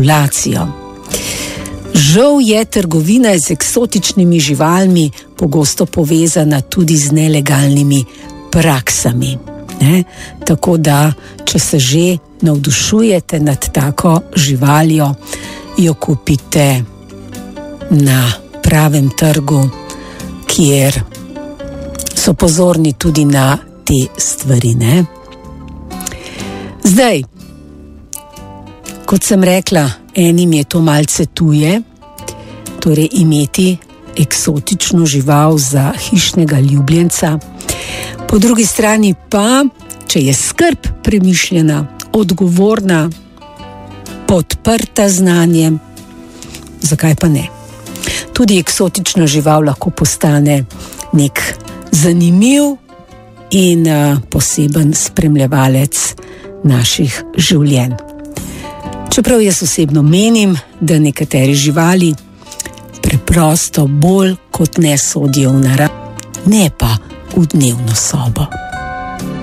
populacijo. Žal je trgovina z eksotičnimi živalmi pogosto povezana tudi z nelegalnimi praksami. Tako da, če se že navdušujete nad tako živaljo, jo kupite na pravem trgu, kjer so pozorni tudi na te stvari, ne? Zdaj, kot sem rekla, enim je to malce tuje, torej imeti eksotično žival za hišnega ljubljenca. Po drugi strani pa, če je skrb premišljena, odgovorna, podprta znanjem, zakaj pa ne? Tudi eksotična žival lahko postane nek zanimiv in poseben spremljevalec naših življenj. Čeprav jaz osebno menim, da nekatere živali preprosto bolj kot ne sodijo v narav, ne pa v dnevno sobo.